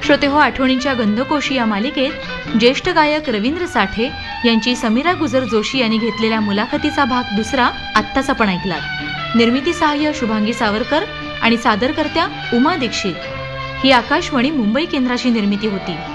श्रोतेहो, आठवणींच्या गंधकोशी या मालिकेत ज्येष्ठ गायक रवींद्र साठे यांची समीरा गुजर जोशी यांनी घेतलेल्या मुलाखतीचा भाग दुसरा आत्ताच आपण ऐकलात. निर्मिती सहाय्य शुभांगी सावरकर आणि सादरकर्त्या उमा दीक्षित. ही आकाशवाणी मुंबई केंद्राची निर्मिती होती.